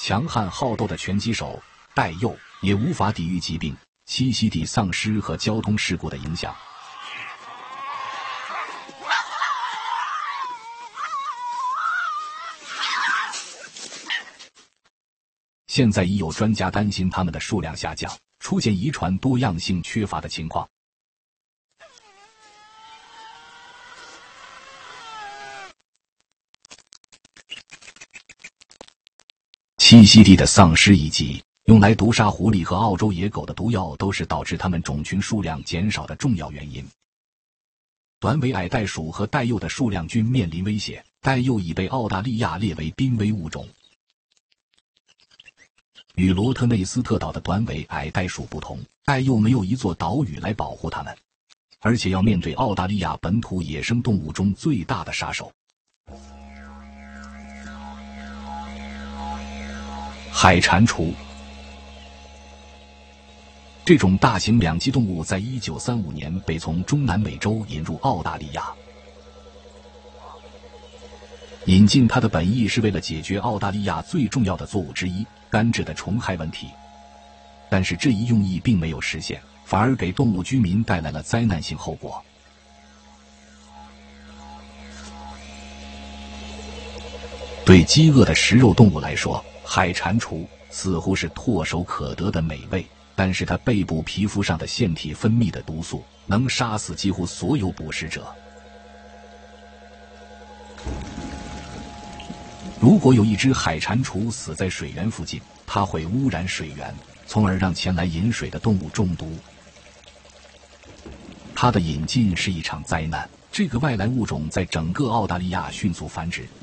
强悍好斗的拳击手戴佑也无法抵御疾病、栖息地丧失和交通事故的影响。现在已有专家担心它们的数量下降，出现遗传多样性缺乏的情况。栖息地的丧失以及用来毒杀狐狸和澳洲野狗的毒药都是导致它们种群数量减少的重要原因。短尾矮袋鼠和戴鼬的数量均面临威胁，戴鼬已被澳大利亚列为濒危物种。与罗特内斯特岛的短尾矮袋鼠不同，戴鼬没有一座岛屿来保护它们，而且要面对澳大利亚本土野生动物中最大的杀手——海蟾蜍。这种大型两栖动物在1935年被从中南美洲引入澳大利亚。引进它的本意是为了解决澳大利亚最重要的作物之一甘蔗的虫害问题，但是这一用意并没有实现，反而给动物居民带来了灾难性后果。对饥饿的食肉动物来说，海蟾蜍似乎是唾手可得的美味，但是它背部皮肤上的腺体分泌的毒素能杀死几乎所有捕食者。如果有一只海蟾蜍死在水源附近，它会污染水源，从而让前来饮水的动物中毒。它的引进是一场灾难，这个外来物种在整个澳大利亚迅速繁殖。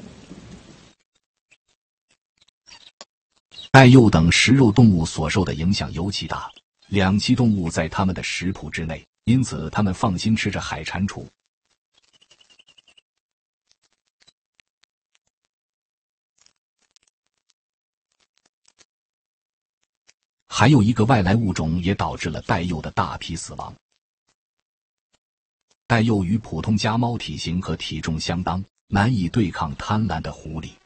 戴鼬等食肉动物所受的影响尤其大，两栖动物在它们的食谱之内，因此它们放心吃着海蟾蜍。还有一个外来物种也导致了戴鼬的大批死亡。戴鼬与普通家猫体型和体重相当，难以对抗贪婪的狐狸。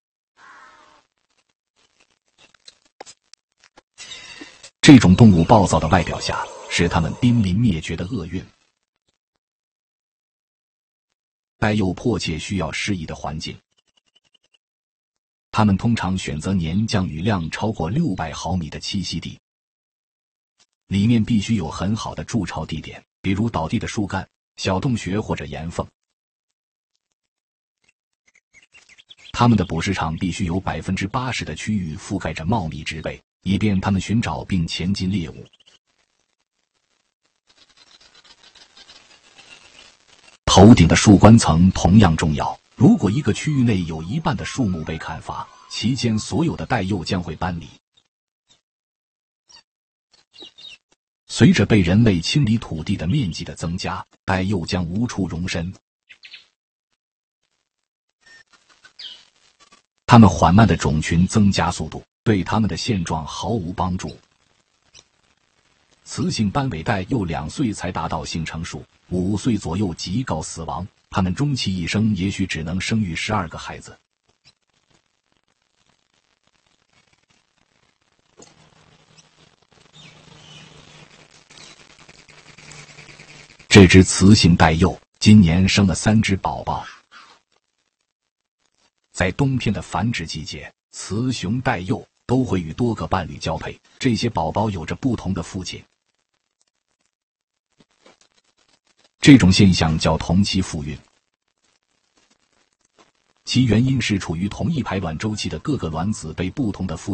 这种动物暴躁的外表下，是它们濒临灭绝的厄运。戴鼬迫切需要适宜的环境，它们通常选择年降雨量超过600毫米的栖息地，里面必须有很好的筑巢地点，比如倒地的树干、小洞穴或者岩缝。它们的捕食场必须有80%的区域覆盖着茂密植被，以便它们寻找并前进猎物。头顶的树冠层同样重要，如果一个区域内有一半的树木被砍伐，期间所有的戴鼬将会搬离。随着被人类清理土地的面积的增加，戴鼬将无处容身。它们缓慢的种群增加速度对它们的现状毫无帮助。雌性斑尾戴鼬2岁才达到性成熟，5岁左右即告死亡。它们终其一生也许只能生育12个孩子。这只雌性戴鼬今年生了3只宝宝。在冬天的繁殖季节，雌雄戴鼬都会与多个伴侣交配，这些宝宝有着不同的父亲。这种现象叫同期复孕，其原因是处于同一排卵周期的各个卵子被不同的父